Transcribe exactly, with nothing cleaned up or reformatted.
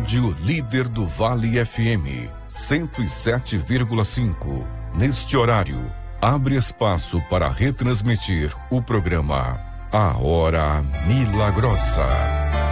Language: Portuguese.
Rádio Líder do Vale F M, cento e sete vírgula cinco. Neste horário, abre espaço para retransmitir o programa A Hora Milagrosa.